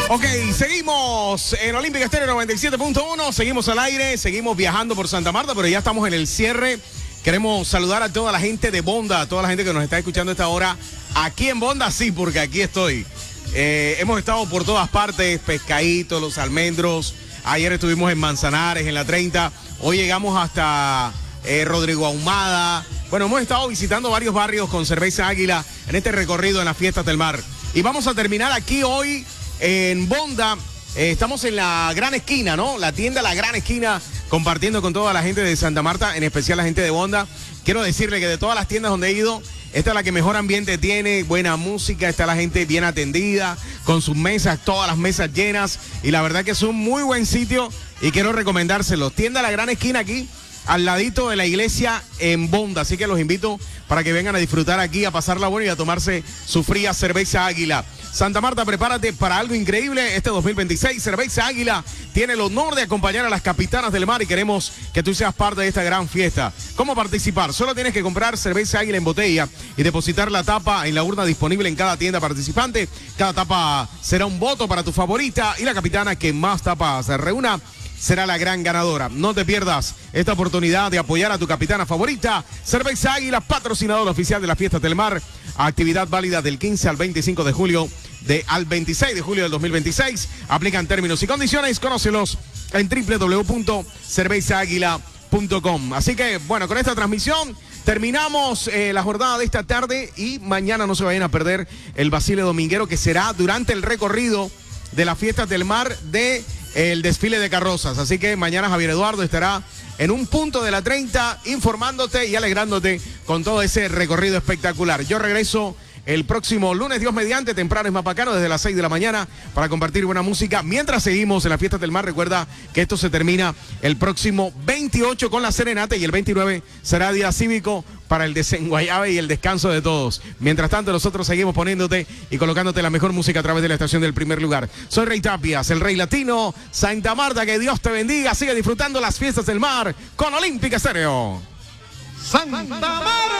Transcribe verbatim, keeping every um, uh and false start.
Ok, seguimos en Olímpica Estéreo noventa y siete punto uno, seguimos al aire, seguimos viajando por Santa Marta, pero ya estamos en el cierre. Queremos saludar a toda la gente de Bonda, a toda la gente que nos está escuchando a esta hora. Aquí en Bonda, sí, porque aquí estoy. Eh, hemos estado por todas partes, Pescadito, Los Almendros. Ayer estuvimos en Manzanares, en la treinta. Hoy llegamos hasta eh, Rodrigo Ahumada. Bueno, hemos estado visitando varios barrios con Cerveza Águila en este recorrido en las Fiestas del Mar. Y vamos a terminar aquí hoy en Bonda. Eh, estamos en la Gran Esquina, ¿no? La tienda La Gran Esquina, compartiendo con toda la gente de Santa Marta, en especial la gente de Bonda. Quiero decirle que de todas las tiendas donde he ido, esta es la que mejor ambiente tiene, buena música, está la gente bien atendida, con sus mesas, todas las mesas llenas. Y la verdad que es un muy buen sitio y quiero recomendárselos. Tienda La Gran Esquina aquí, al ladito de la iglesia en Bonda. Así que los invito para que vengan a disfrutar aquí, a pasarla buena y a tomarse su fría cerveza Águila. Santa Marta, prepárate para algo increíble este dos mil veintiséis. Cerveza Águila tiene el honor de acompañar a las Capitanas del Mar y queremos que tú seas parte de esta gran fiesta. ¿Cómo participar? Solo tienes que comprar Cerveza Águila en botella y depositar la tapa en la urna disponible en cada tienda participante. Cada tapa será un voto para tu favorita y la capitana que más tapas se reúna será la gran ganadora. No te pierdas esta oportunidad de apoyar a tu capitana favorita. Cerveza Águila, patrocinador oficial de las Fiestas del Mar. Actividad válida del quince al veinticinco de julio, de al veintiséis de julio del dos mil veintiséis. Aplican términos y condiciones. Conócelos en doble u doble u doble u punto cerveza águila punto com. Así que, bueno, con esta transmisión terminamos eh, la jornada de esta tarde y mañana no se vayan a perder el Basile Dominguero, que será durante el recorrido de las Fiestas del Mar de el desfile de carrozas. Así que mañana Javier Eduardo estará en un punto de la treinta informándote y alegrándote con todo ese recorrido espectacular. Yo regreso el próximo lunes, Dios mediante, temprano es más bacano, desde las seis de la mañana, para compartir buena música. Mientras seguimos en las Fiestas del Mar, recuerda que esto se termina el próximo veintiocho con la serenata y el veintinueve será día cívico para el desenguayabe y el descanso de todos. Mientras tanto, nosotros seguimos poniéndote y colocándote la mejor música a través de la estación del primer lugar. Soy Rey Tapias, el Rey Latino. Santa Marta, que Dios te bendiga. Sigue disfrutando las Fiestas del Mar con Olímpica Estéreo. Santa Marta.